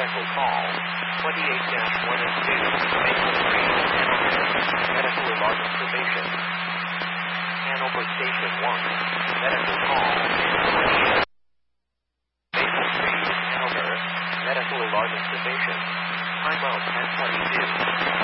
medical call. 28-1 and 2, Maple Street, Hanover, medical observation. Hanover Station 1, medical call. 28 Maple Street, Hanover, medical observation. Time out 10:22.